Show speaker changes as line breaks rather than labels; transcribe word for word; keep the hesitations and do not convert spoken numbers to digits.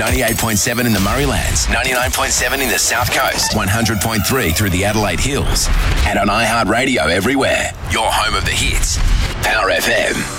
ninety-eight point seven in the Murraylands, ninety-nine point seven in the South Coast, one hundred point three through the Adelaide Hills, and on iHeartRadio everywhere. Your home of the hits. Power F M.